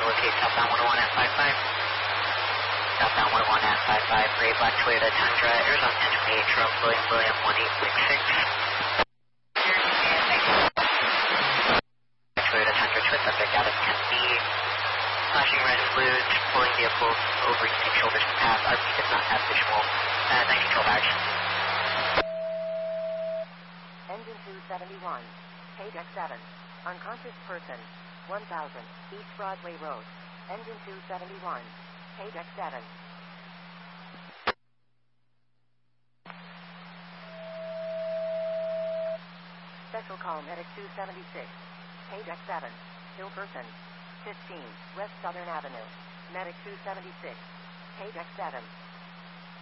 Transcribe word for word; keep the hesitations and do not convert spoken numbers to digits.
locate southbound one oh one at five five. Southbound one oh one at five five, gray black Toyota Tundra, Arizona ten twenty-eight, Trump, William, William, one eight six six. Toyota Tundra to a subject out of ten B. Flashing red and blues, pulling vehicles over easing shoulders to pass. R P does not have visual. Uh, nineteen twelve action. Engine two seventy-one, page X seven, unconscious person, one thousand, East Broadway Road. Engine two seventy-one, page X seven. Special call medic two seventy-six, page X seven, ill person, fifteen, West Southern Avenue. Medic two seventy-six, page X seven.